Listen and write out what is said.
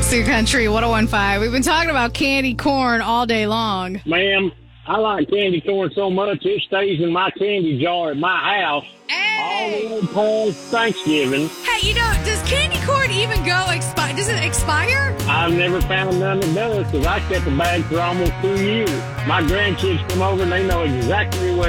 New Country 101.5. We've been talking about candy corn all day long. Ma'am, I like candy corn so much it stays in my candy jar at my house all the way past Thanksgiving. Hey, does candy corn even go expire? Does it expire? I've never found none that does because I kept a bag for almost 2 years. My grandkids come over and they know exactly where